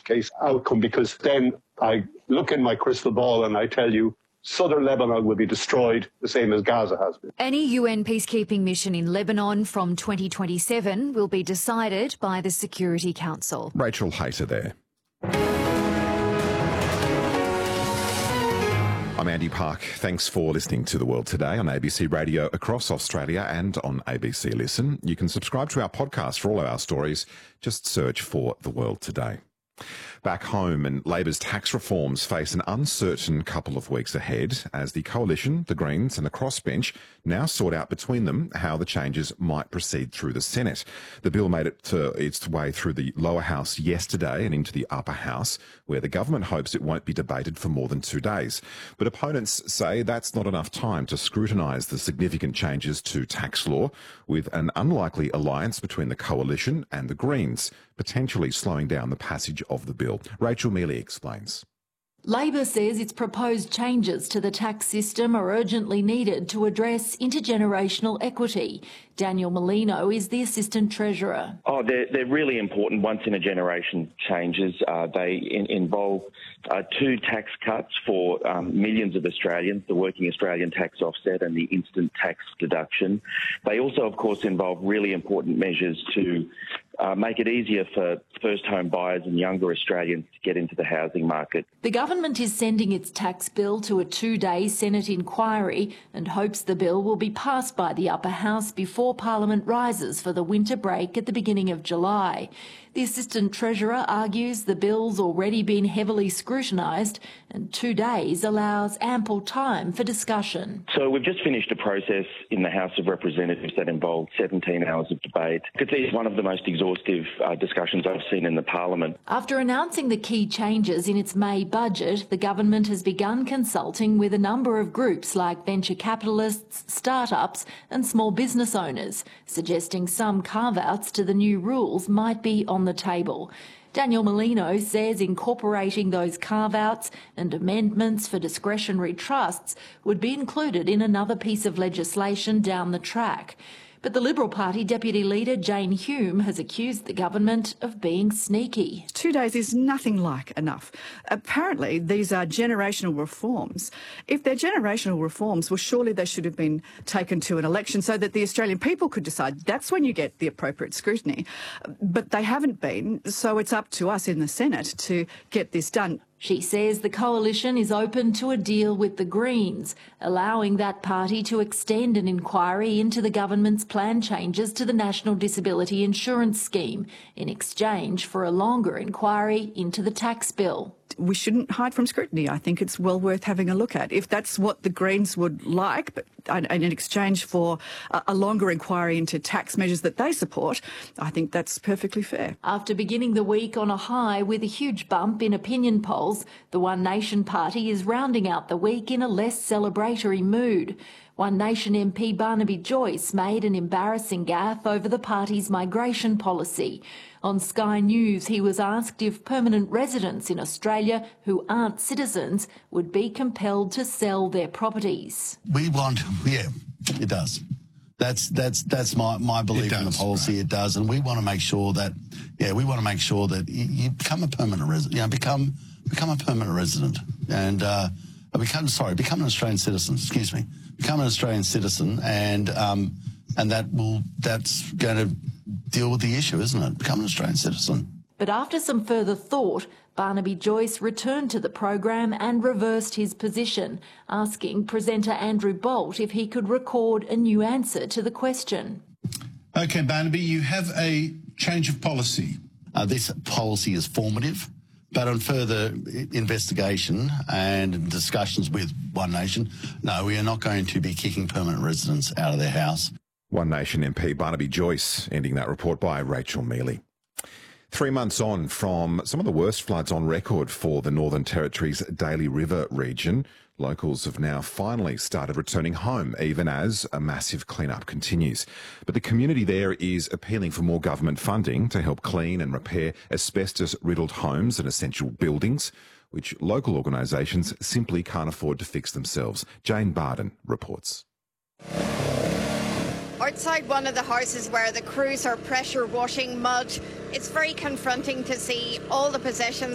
case outcome, because then I look in my crystal ball and I tell you southern Lebanon will be destroyed, the same as Gaza has been. Any UN peacekeeping mission in Lebanon from 2027 will be decided by the Security Council. Rachel Hayter there. I'm Andy Park. Thanks for listening to The World Today on ABC Radio across Australia and on ABC Listen. You can subscribe to our podcast for all of our stories. Just search for The World Today. Back home, and Labor's tax reforms face an uncertain couple of weeks ahead as the Coalition, the Greens and the Crossbench now sort out between them how the changes might proceed through the Senate. The bill made its way through the lower house yesterday and into the upper house, where the government hopes it won't be debated for more than 2 days. But opponents say that's not enough time to scrutinise the significant changes to tax law, with an unlikely alliance between the Coalition and the Greens potentially slowing down the passage of the bill. Rachel Mealy explains. Labor says its proposed changes to the tax system are urgently needed to address intergenerational equity. Daniel Molino is the Assistant Treasurer. They're really important once-in-a-generation changes. They involve 2 tax cuts for millions of Australians, the Working Australian Tax Offset and the Instant Tax Deduction. They also, of course, involve really important measures to make it easier for first home buyers and younger Australians to get into the housing market. The government is sending its tax bill to a 2-day Senate inquiry and hopes the bill will be passed by the upper house before Parliament rises for the winter break at the beginning of July. The Assistant Treasurer argues the bill's already been heavily scrutinised and 2 days allows ample time for discussion. So we've just finished a process in the House of Representatives that involved 17 hours of debate. It's one of the most exhaustive discussions I've seen in the Parliament. After announcing the key changes in its May budget, the government has begun consulting with a number of groups like venture capitalists, startups and small business owners, suggesting some carve-outs to the new rules might be on the table. Daniel Molino says incorporating those carve-outs and amendments for discretionary trusts would be included in another piece of legislation down the track. But the Liberal Party Deputy Leader Jane Hume has accused the government of being sneaky. 2 days is nothing like enough. Apparently, these are generational reforms. If they're generational reforms, well, surely they should have been taken to an election so that the Australian people could decide. That's when you get the appropriate scrutiny. But they haven't been, so it's up to us in the Senate to get this done. She says the Coalition is open to a deal with the Greens, allowing that party to extend an inquiry into the government's planned changes to the National Disability Insurance Scheme in exchange for a longer inquiry into the tax bill. We shouldn't hide from scrutiny. I think it's well worth having a look at. If that's what the Greens would like, but in exchange for a longer inquiry into tax measures that they support, I think that's perfectly fair. After beginning the week on a high with a huge bump in opinion polls, the One Nation Party is rounding out the week in a less celebratory mood. One Nation MP Barnaby Joyce made an embarrassing gaffe over the party's migration policy. On Sky News, he was asked if permanent residents in Australia who aren't citizens would be compelled to sell their properties. Yeah, it does. That's my belief in the policy. Right. It does, and we want to make sure that, you become a permanent resident. Become a permanent resident, and become an Australian citizen. Excuse me, become an Australian citizen, and that's going to deal with the issue, isn't it? Become an Australian citizen. But after some further thought, Barnaby Joyce returned to the program and reversed his position, asking presenter Andrew Bolt if he could record a new answer to the question. OK, Barnaby, you have a change of policy. This policy is formative, but on further investigation and discussions with One Nation, no, we are not going to be kicking permanent residents out of their house. One Nation MP Barnaby Joyce ending that report by Rachel Mealy. 3 months on from some of the worst floods on record for the Northern Territory's Daly River region, locals have now finally started returning home, even as a massive clean-up continues. But the community there is appealing for more government funding to help clean and repair asbestos-riddled homes and essential buildings, which local organisations simply can't afford to fix themselves. Jane Barden reports. Outside one of the houses where the crews are pressure washing mud, it's very confronting to see all the possessions